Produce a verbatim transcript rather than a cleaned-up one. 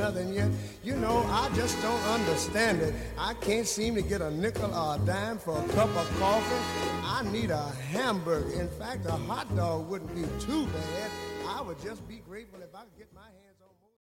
nothing yet. You know, I just don't understand it. I can't seem to get a nickel or a dime for a cup of coffee. I need a hamburger. In fact, a hot dog wouldn't be too bad. I would just be grateful if I could get my hands